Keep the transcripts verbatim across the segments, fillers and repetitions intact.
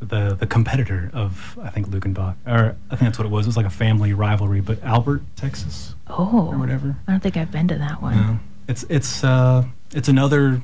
the the competitor of I think Lukenbach, or I think that's what it was. It was like a family rivalry, but Albert, Texas, Oh, or whatever. I don't think I've been to that one. No, it's it's uh, it's another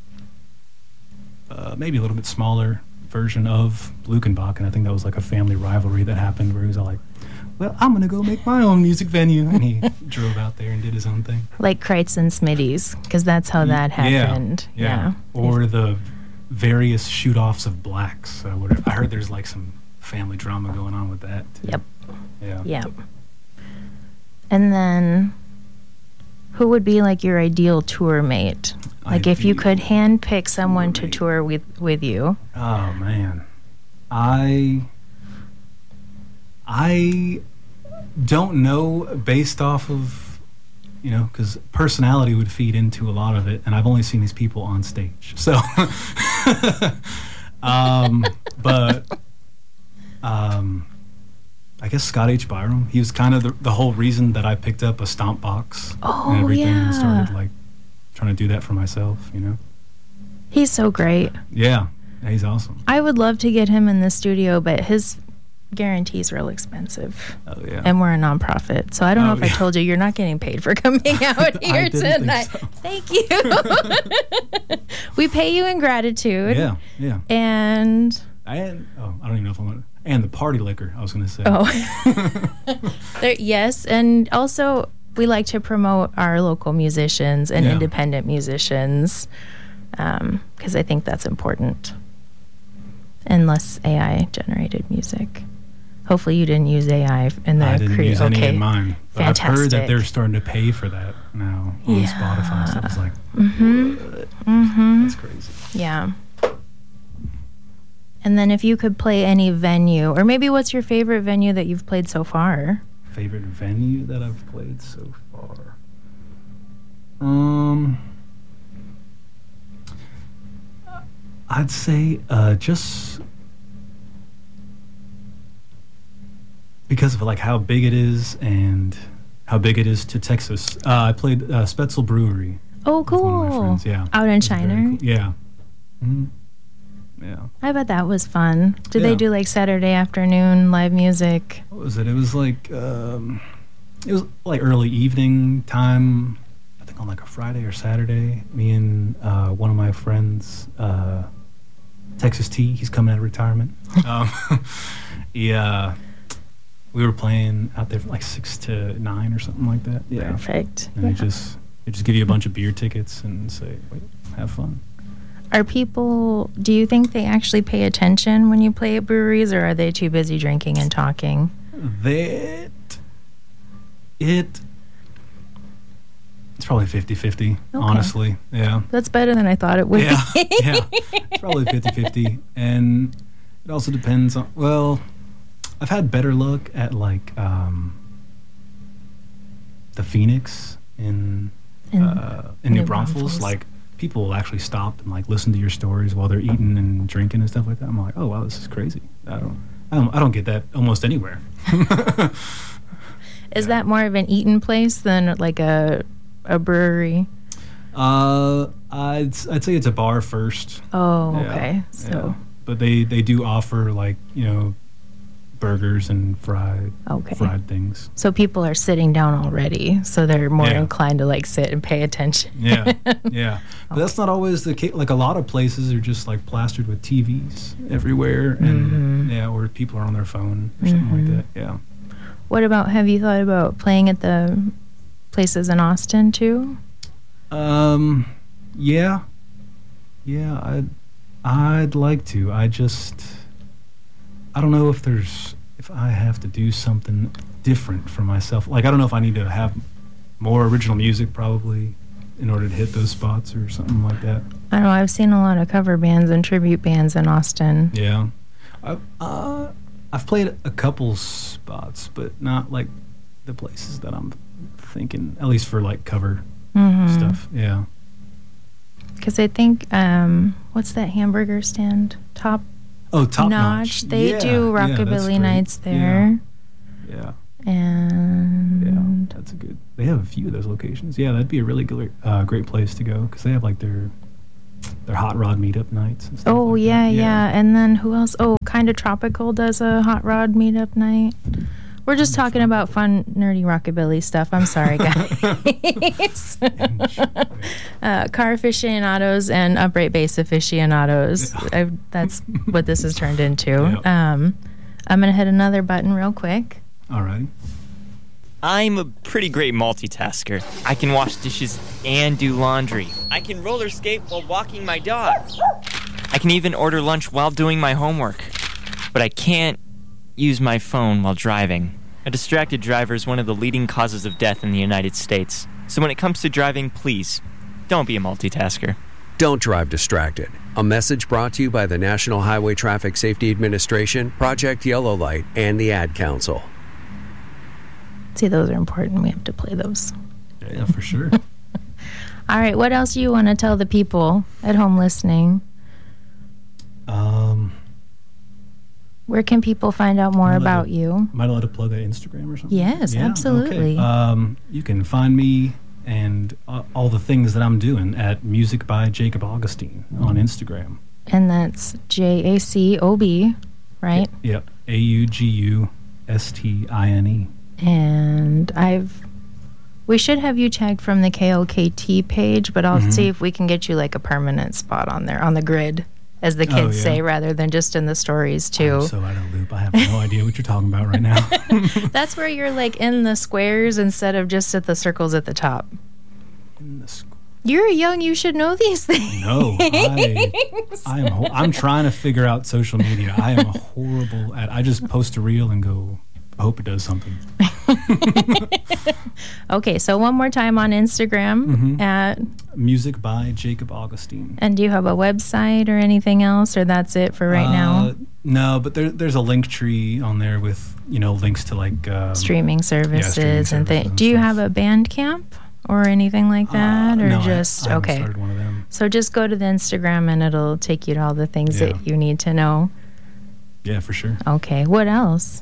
uh, maybe a little bit smaller version of Lukenbach, and I think that was like a family rivalry that happened where he was all like, well, I'm going to go make my own music venue. And he drove out there and did his own thing. Like Kreitz and Smitty's, because that's how that happened. Yeah. yeah. yeah. Or the various shoot-offs of Blacks. Uh, whatever. I heard there's like some family drama going on with that, too. Yep. Yeah. Yep. And then, who would be like your ideal tour mate? Like if you could hand pick someone to tour with, with you. Oh, man. I... I don't know based off of, you know, because personality would feed into a lot of it, and I've only seen these people on stage. So, um, but um, I guess Scott H. Byram, he was kind of the, the whole reason that I picked up a stomp box oh, and everything yeah. and started, like, trying to do that for myself, you know? He's so great. Yeah, yeah he's awesome. I would love to get him in the studio, but his guarantee's real expensive. Oh, yeah. And we're a nonprofit, so I don't oh, know if yeah. I told you, you're not getting paid for coming out here tonight. So. Thank you. We pay you in gratitude. Yeah, yeah. And... And, oh, I don't even know if I'm going to... And the party liquor, I was going to say. Oh. there, yes, and also we like to promote our local musicians and yeah. independent musicians, because um, I think that's important. And less A I-generated music. Hopefully you didn't use A I in the I didn't cre- use okay. any in mine. But Fantastic. I've heard that they're starting to pay for that now on Yeah. Spotify. So I was like, mm-hmm. what? Mm-hmm. That's crazy. Yeah. And then if you could play any venue, or maybe what's your favorite venue that you've played so far? Favorite venue that I've played so far? Um, I'd say uh, just because of like how big it is and how big it is to Texas. Uh, I played uh, Spetzel Brewery. Oh, with one of my cool. friends, yeah. Out in It was very Shiner? cool. Yeah. Mm-hmm. Yeah. I bet that was fun. Did Yeah. they do like Saturday afternoon live music? What was it? It was like um, it was like early evening time. I think on like a Friday or Saturday. Me and uh, one of my friends, uh, Texas T. He's coming out of retirement. um, yeah, we were playing out there from like six to nine or something like that. Yeah. Perfect. And Yeah. they just they just give you a bunch of beer tickets and say, "Wait, have fun." Are people, do you think they actually pay attention when you play at breweries, or are they too busy drinking and talking? That it it's probably fifty-fifty, Okay. honestly. Yeah. That's better than I thought it would Yeah. be. Yeah. It's probably fifty-fifty. And it also depends on, well, I've had better luck at like um, the Phoenix in In uh, in New, New Braunfels. Braunfels. Like people will actually stop and like listen to your stories while they're eating and drinking and stuff like that. I'm like, oh wow, this is crazy. I don't, I don't, I don't get that almost anywhere. Is that more of an eating place than like a a brewery? Uh, I'd I'd say it's a bar first. Oh, Yeah, okay. So, yeah. But they they do offer like, you know, burgers and fried okay. fried things. So people are sitting down already, so they're more Yeah. inclined to like sit and pay attention. Yeah, yeah. But that's not always the case. Like a lot of places are just like plastered with T Vs everywhere, and Mhm. yeah, or people are on their phone or something Mhm. like that. Yeah. What about, have you thought about playing at the places in Austin too? Um, yeah, yeah. I'd I'd like to. I just I don't know if there's if I have to do something different for myself. Like I don't know if I need to have more original music probably in order to hit those spots or something like that. I don't know, I've seen a lot of cover bands and tribute bands in Austin. Yeah. I, uh, I've played a couple spots, but not like the places that I'm thinking, at least for like cover Mm-hmm. stuff. Yeah. Because I think, um, what's that hamburger stand? Top Oh, Top Notch. Notch. They Yeah, do yeah, that's rockabilly great. nights there. Yeah. And Yeah. That's a good. They have a few of those locations. Yeah, that'd be a really good, uh, great place to go because they have like their their hot rod meetup nights. And stuff Oh, like yeah, that. yeah. And then who else? Oh, Kinda Tropical does a hot rod meetup night. We're just talking about fun, nerdy rockabilly stuff. I'm sorry, guys. uh, car aficionados and upright bass aficionados. Yeah. I, that's what this has turned into. Yep. Um, I'm going to hit another button real quick. All right. I'm a pretty great multitasker. I can wash dishes and do laundry. I can roller skate while walking my dog. I can even order lunch while doing my homework. But I can't use my phone while driving. A distracted driver is one of the leading causes of death in the United States. So when it comes to driving, please, don't be a multitasker. Don't drive distracted. A message brought to you by the National Highway Traffic Safety Administration, Project Yellow Light, and the Ad Council. See, those are important. We have to play those. Yeah, for sure. All right, what else do you want to tell the people at home listening? Um, Where can people find out more Am I allowed about to- you? Am I allowed to plug that Instagram or something? Yes, Yeah? absolutely. Okay. Um, you can find me and uh, all the things that I'm doing at Music by Jacob Augustine on Instagram. And that's J A C O B, right? Yep. A U G U S T I N E. And I've we should have you tagged from the K L K T page, but I'll Mhm. see if we can get you like a permanent spot on there on the grid, as the Oh, kids yeah. say, rather than just in the stories too. I'm so out of the loop. I have no idea what you're talking about right now. That's where you're like in the squares instead of just at the circles at the top. In the sc- You're young, you should know these things. No, I, I am. Ho- I'm trying to figure out social media. I am horrible at. I just post a reel and go. I hope it does something. Okay, so one more time on Instagram Mhm. at Music by Jacob Augustine. and do you have a website or anything else, or that's it for right Uh, now? No, but there, there's a link tree on there with you know links to like um, Streaming services streaming and services things. and Do you stuff. have a Bandcamp or anything like that, uh, or no, I- just I, haven't okay? started one of them. So just go to the Instagram and it'll take you to all the things Yeah. that you need to know. Yeah, for sure. Okay, what else?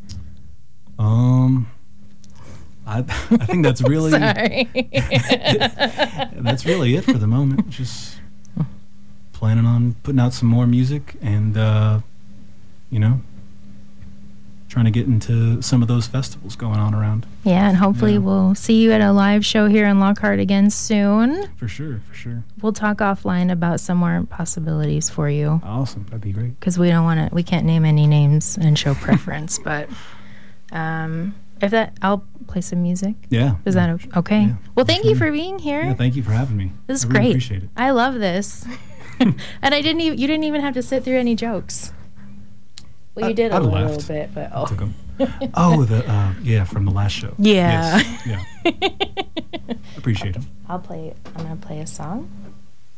Um, I I think that's really Sorry. that's really it for the moment. Just planning on putting out some more music and uh, you know trying to get into some of those festivals going on around. Yeah, and hopefully Yeah. we'll see you at a live show here in Lockhart again soon. For sure, for sure. We'll talk offline about some more possibilities for you, Awesome, that'd be great. because we don't want to. We can't name any names and show preference, but um, if that, I'll play some music. Yeah. Is that okay? Okay. Yeah. Well, thank you Sure. for being here. Yeah, thank you for having me. This is I really great. Appreciate it. I love this. And I didn't even. You didn't even have to sit through any jokes. Well, you I- did a I'd little laughed. bit, but I oh. took 'em. Oh, the uh, yeah from the last show. Yeah. Yes, yeah. Appreciate it. I'll play. I'm gonna play a song.